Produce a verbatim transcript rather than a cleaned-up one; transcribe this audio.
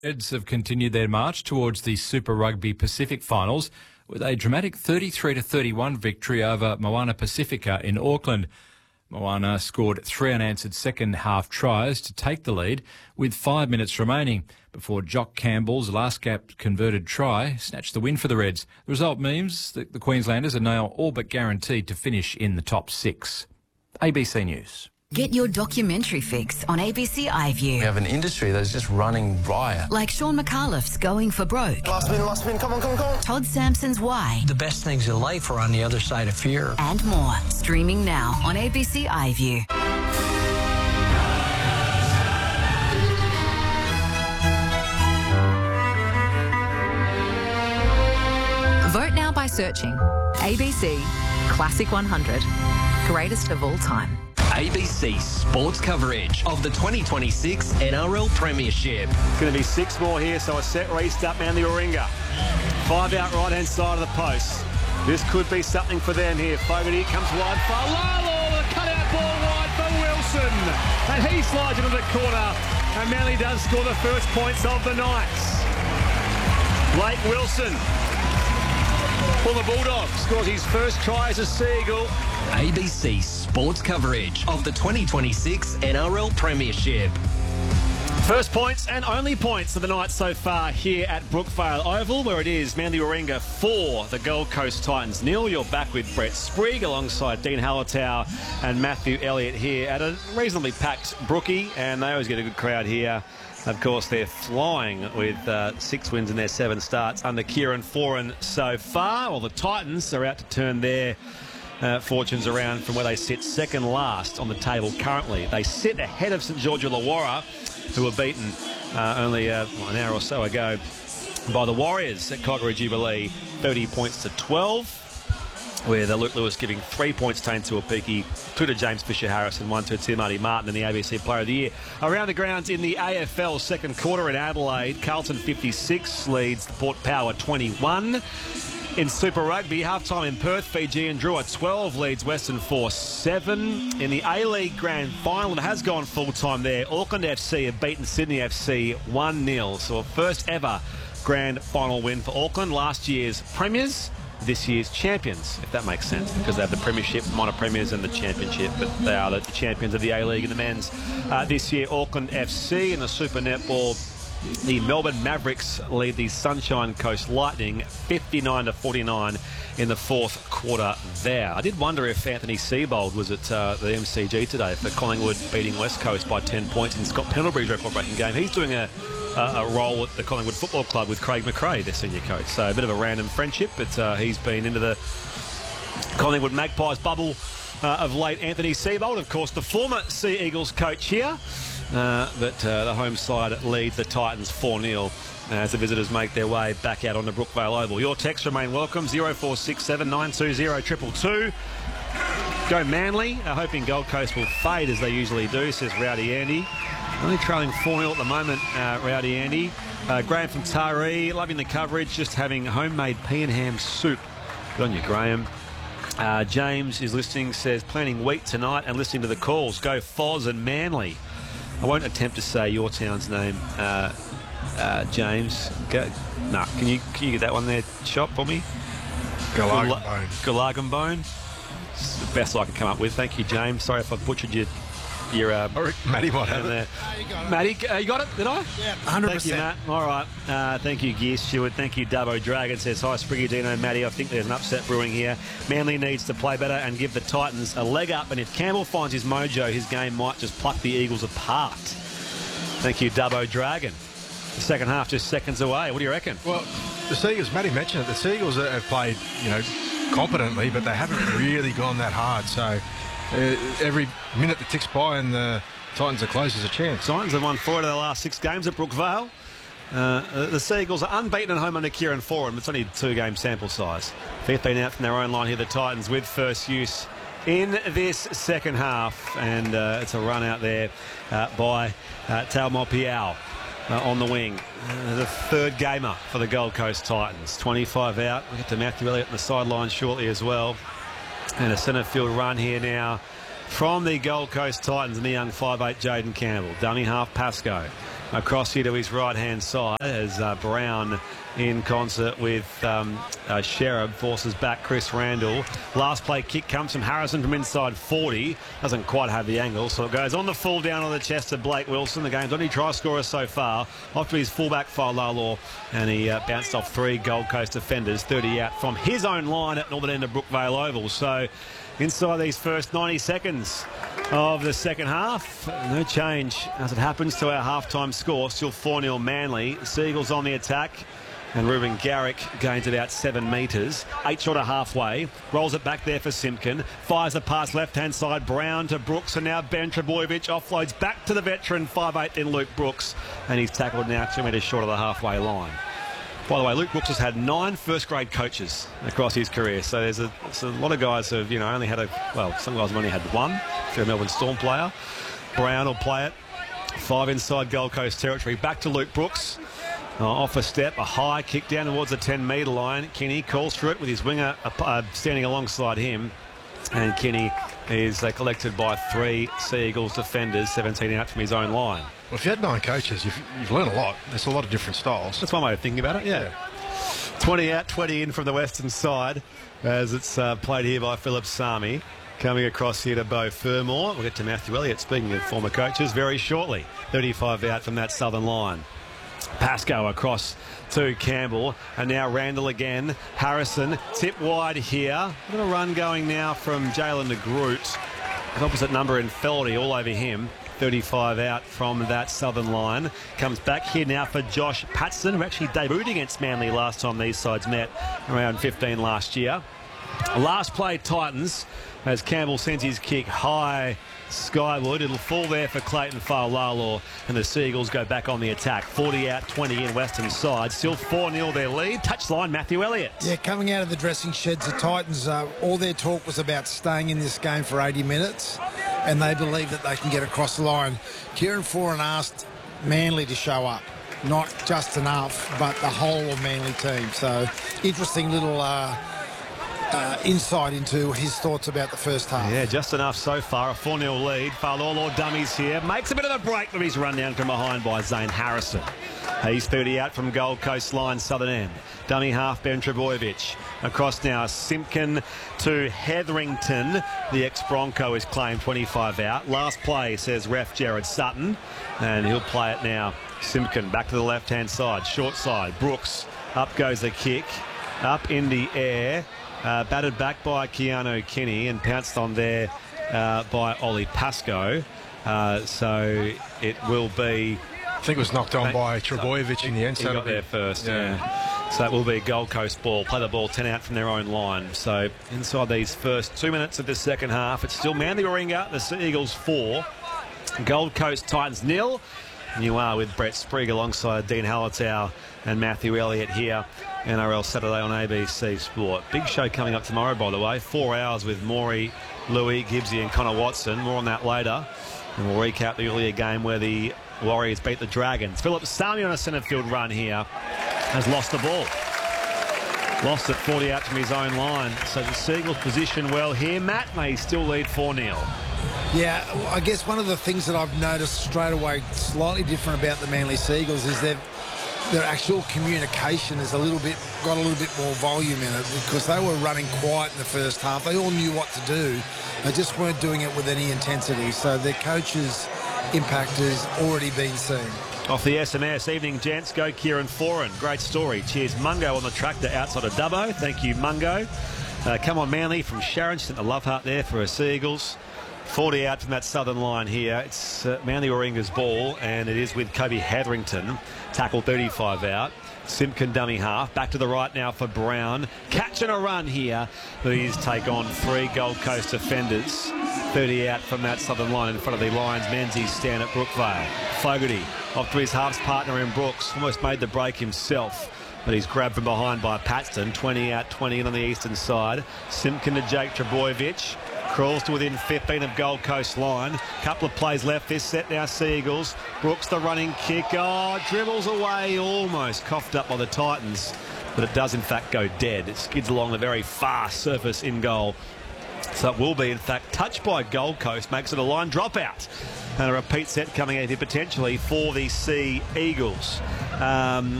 Reds have continued their march towards the Super Rugby Pacific finals with a dramatic thirty-three to thirty-one victory over Moana Pacifica in Auckland. Moana scored three unanswered second-half tries to take the lead with five minutes remaining before Jock Campbell's last-gap converted try snatched the win for the Reds. The result means that the Queenslanders are now all but guaranteed to finish in the top six. A B C News. Get your documentary fix on A B C iView. We have an industry that's just running riot. Like Sean McAuliffe's Going for Broke. Last spin, last spin, come on, come on, come on. Todd Sampson's Why. The best things in life are on the other side of fear. And more. Streaming now on A B C iView. Vote now by searching A B C Classic one hundred. Greatest of all time. A B C sports coverage of the twenty twenty-six N R L Premiership. It's going to be six more here, so a set restart, Manly Warringah. Five out right-hand side of the post. This could be something for them here. Fogarty comes wide for Lalo, the cut-out ball wide for Wilson. And he slides into the corner, and Manly does score the first points of the night. Blake Wilson for the Bulldogs scores his first try as a Seagull. A B C sports coverage of the twenty twenty-six N R L Premiership. First points and only points of the night so far here at Brookvale Oval, where it is Manly Warringah four, the Gold Coast Titans nil. You're back with Brett Sprigg alongside Dean Hallertau and Matthew Elliott here at a reasonably packed Brookie, and they always get a good crowd here. Of course, they're flying with uh, six wins in their seven starts under Kieran Foran so far. Well, the Titans are out to turn their uh, fortunes around from where they sit second last on the table currently. They sit ahead of St George Illawarra, who were beaten uh, only uh, an hour or so ago by the Warriors at Cockburn Jubilee, thirty points to twelve, with uh, Luke Lewis giving three points to Tuapiki, two to James Fisher-Harris and one to Timothy Martin in the A B C Player of the Year. Around the grounds in the A F L second quarter in Adelaide, Carlton fifty-six leads the Port Power twenty-one. In Super Rugby, half-time in Perth, Fijian Drua twelve leads Western Force seven. In the A-League Grand Final, it has gone full-time there. Auckland F C have beaten Sydney F C one nil. So a first ever Grand Final win for Auckland. Last year's premiers, this year's champions, if that makes sense, because they have the premiership, minor premiers and the championship, but they are the champions of the A-League and the men's. Uh, this year, Auckland F C in the Super Netball, the Melbourne Mavericks lead the Sunshine Coast Lightning fifty-nine to forty-nine in the fourth quarter there. I did wonder if Anthony Seibold was at uh, the M C G today for Collingwood beating West Coast by ten points in Scott Pendlebury's record-breaking game. He's doing a, a, a role at the Collingwood Football Club with Craig McRae, their senior coach. So a bit of a random friendship, but uh, he's been into the Collingwood Magpies bubble uh, of late. Anthony Seibold, of course, the former Sea Eagles coach here. Uh, but uh, the home side leads the Titans four nil as the visitors make their way back out on the Brookvale Oval. Your texts remain welcome, oh four six seven, nine two zero, two two two. Go Manly, uh, hoping Gold Coast will fade as they usually do, says Rowdy Andy. Only trailing four nil at the moment, uh, Rowdy Andy. Uh, Graham from Taree, loving the coverage, just having homemade pea and ham soup. Good on you, Graham. Uh, James is listening, says planning wheat tonight and listening to the calls. Go Foz and Manly. I won't attempt to say your town's name, uh, uh, James. Go, no, can you can you get that one there, Shop, for me? Galaganbone. Galaganbone. It's the best I can come up with. Thank you, James. Sorry if I butchered your your. Uh, Matty might have there. it. Uh, you got it. Matty, uh, you got it? Did I? Yeah, one hundred percent. Thank you, Matt. All right. Uh, thank you, Gear Stewart. Thank you, Dubbo Dragon. Says, hi, Spriggy, Dino, Matty. I think there's an upset brewing here. Manly needs to play better and give the Titans a leg up. And if Campbell finds his mojo, his game might just pluck the Eagles apart. Thank you, Dubbo Dragon. The second half just seconds away. What do you reckon? Well, the Seagulls, Matty mentioned it, the Seagulls have played, you know, competently, but they haven't really gone that hard. So uh, every minute that ticks by and the Titans are close, there's a chance. Titans have won four out of the last six games at Brookvale. Uh, the Seagulls are unbeaten at home under Kieran Foran. It's only a two-game sample size. They've been out from their own line here, the Titans, with first use in this second half, and uh, it's a run out there uh, by uh, Talmor Piao uh, on the wing. Uh, the third gamer for the Gold Coast Titans. twenty-five out. We'll get to Matthew Elliott on the sideline shortly as well. And a centre field run here now from the Gold Coast Titans and the young five eight Jaden Campbell. Dummy half Pascoe. across here to his right-hand side as uh, Brown in concert with um, uh, Sherab forces back Chris Randall. Last play kick comes from Harrison from inside forty. Doesn't quite have the angle, so it goes on the full down on the chest of Blake Wilson. The game's only try scorer so far. Off to his fullback Failalo, and he uh, bounced off three Gold Coast defenders. thirty out from his own line at northern end of Brookvale Oval. So inside these first ninety seconds of the second half, no change as it happens to our halftime score. Still four nil Manly. Seagulls on the attack. And Ruben Garrick gains about seven metres. Eight short of halfway. Rolls it back there for Simpkin. Fires the pass left-hand side. Brown to Brooks. And now Ben Trebojevic offloads back to the veteran. five eight then Luke Brooks. And he's tackled now two metres short of the halfway line. By the way, Luke Brooks has had nine first-grade coaches across his career. So there's a, there's a lot of guys who have, you know, only had a... Well, some guys have only had one. If you're a Melbourne Storm player. Brown will play it. Five inside Gold Coast territory. Back to Luke Brooks. Uh, off a step, a high kick down towards the ten metre line. Kinney calls through it with his winger uh, uh, standing alongside him. And Kinney is uh, collected by three Seagulls defenders, seventeen out from his own line. Well, if you had nine coaches, you've, you've learned a lot. There's a lot of different styles. That's one way of thinking about it, yeah. yeah. twenty out, twenty in from the western side as it's uh, played here by Philip Sami. Coming across here to Beau Fermor. We'll get to Matthew Elliott, speaking of former coaches, very shortly. thirty-five out from that southern line. Pascoe across to Campbell, and now Randall again. Harrison tip wide here. A little run going now from Jalen de Groot. An opposite number in Feldy all over him. thirty-five out from that southern line. Comes back here now for Josh Patson, who actually debuted against Manly last time these sides met around fifteen last year. Last play Titans as Campbell sends his kick high skyward. It'll fall there for Clayton Failalo, and the Seagulls go back on the attack. forty out, twenty in western side. Still four nil their lead. Touchline Matthew Elliott. Yeah, coming out of the dressing sheds, the Titans, uh, all their talk was about staying in this game for eighty minutes, and they believe that they can get across the line. Kieran Foran asked Manly to show up. Not just enough, but the whole of Manly team. So, interesting little... Uh, Uh, insight into his thoughts about the first half. Yeah, just enough so far. A four nil lead. Failalo dummies here. Makes a bit of a break, but he's run down from behind by Zane Harrison. He's thirty out from Gold Coast line, southern end. Dummy half, Ben Trebojevic. Across now, Simpkin to Hetherington. The ex-Bronco is claimed twenty-five out. Last play, says ref Jared Sutton. And he'll play it now. Simpkin back to the left-hand side. Short side. Brooks. Up goes the kick. Up in the air. Uh, batted back by Keanu Kinney and pounced on there uh, by Ollie Pascoe. Uh, so it will be... I think it was knocked on by Trebojevic in the end. He got there first, yeah. yeah. So it will be Gold Coast ball. Play the ball ten out from their own line. So inside these first two minutes of the second half, it's still Manly Warringah, the Seagulls four. Gold Coast Titans nil. And you are with Brett Sprigg alongside Dean Hallertau and Matthew Elliott here. N R L Saturday on A B C Sport. Big show coming up tomorrow, by the way. Four hours with Maury, Louis, Gibbsy and Connor Watson. More on that later. And we'll recap the earlier game where the Warriors beat the Dragons. Philip Sami on a centre field run here has lost the ball. Lost it forty out from his own line. So the Seagulls position well here. Matt may still lead four nil. Yeah, I guess one of the things that I've noticed straight away slightly different about the Manly Seagulls is they've their actual communication is a little bit, got a little bit more volume in it, because they were running quiet in the first half. They all knew what to do. They just weren't doing it with any intensity. So their coach's impact has already been seen. Off the S M S, evening gents, go Kieran Foran. Great story. Cheers, Mungo on the tractor outside of Dubbo. Thank you, Mungo. Uh, come on, Manly from Sharon. Sent a love heart there for her Seagulls. forty out from that southern line here. It's uh, Manly Warringah's ball, and it is with Kobe Hetherington. Tackle thirty-five out. Simpkin dummy half. Back to the right now for Brown. Catch and a run here. These take on three Gold Coast defenders. thirty out from that southern line in front of the Lions. Menzies stand at Brookvale. Fogarty off to his halves partner in Brooks. Almost made the break himself, but he's grabbed from behind by Paxton. twenty out, twenty in on the eastern side. Simpkin to Jake Trebojevic. Crawls to within fifteen of Gold Coast line. Couple of plays left this set now, Seagulls. Brooks the running kick. Oh, dribbles away, almost coughed up by the Titans. But it does in fact go dead. It skids along the very far surface in goal So it will be, in fact, touched by Gold Coast, makes it a line dropout. And a repeat set coming out here potentially for the Sea Eagles. Um,